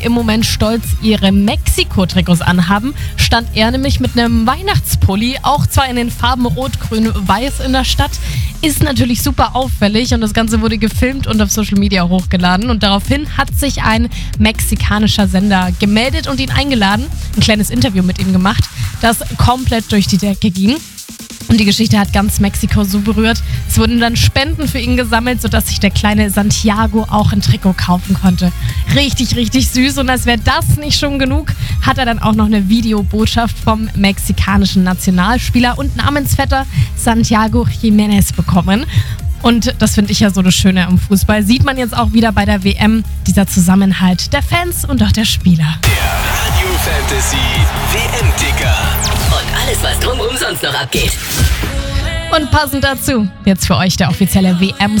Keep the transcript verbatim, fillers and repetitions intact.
im Moment stolz ihre Mexiko-Trikots anhaben, stand er nämlich mit einem Weihnachtspulli, auch zwar in den Farben Rot, Grün, Weiß in der Stadt, ist natürlich super auffällig und das Ganze wurde gefilmt und auf Social Media hochgeladen und daraufhin hat sich ein mexikanischer Sender gemeldet und ihn eingeladen, ein kleines Interview mit ihm gemacht, das komplett durch die Decke ging. Und die Geschichte hat ganz Mexiko so berührt. Es wurden dann Spenden für ihn gesammelt, sodass sich der kleine Santiago auch ein Trikot kaufen konnte. Richtig, richtig süß. Und als wäre das nicht schon genug, hat er dann auch noch eine Videobotschaft vom mexikanischen Nationalspieler und Namensvetter Santiago Jiménez bekommen. Und das finde ich ja so das Schöne am Fußball. Sieht man jetzt auch wieder bei der W M, dieser Zusammenhalt der Fans und auch der Spieler. Der Radio Fantasy W M-Ticker. Und alles, was drumherum sonst noch abgeht. Und passend dazu, jetzt für euch der offizielle W M